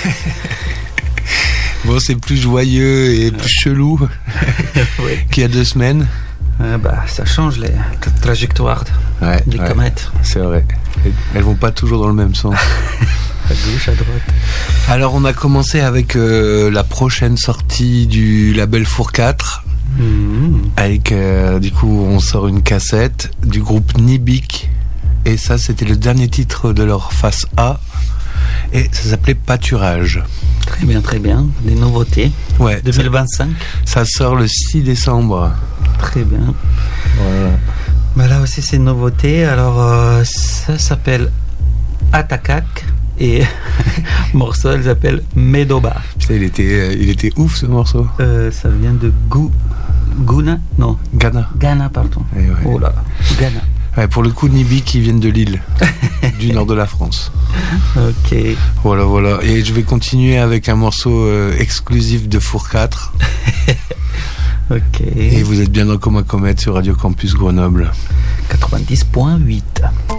Bon, c'est plus joyeux et plus chelou qu'il y a 2 semaines. Ça change les trajectoires des comètes. C'est vrai. Elles vont pas toujours dans le même sens. À gauche, à droite. Alors, on a commencé avec la prochaine sortie du label Four 4. Avec, du coup, on sort une cassette du groupe Nibik. Et ça, c'était le dernier titre de leur face A. Et ça s'appelait Pâturage. Très bien, très bien. Des nouveautés. 2025. Ça sort le 6 décembre. Très bien. Voilà. Là aussi, c'est une nouveauté. Alors, ça s'appelle Atakak. Et le morceau, elle s'appelle Medoba. Putain, il était ouf, ce morceau. Ça vient de Ghana, pardon. Oh là, Ghana. Ouais, pour le coup, Nibik, qui viennent de Lille, du nord de la France. Ok. Voilà. Et je vais continuer avec un morceau exclusif de Four 4. Ok. Et vous êtes bien dans Coma Comète sur Radio Campus Grenoble. 90.8.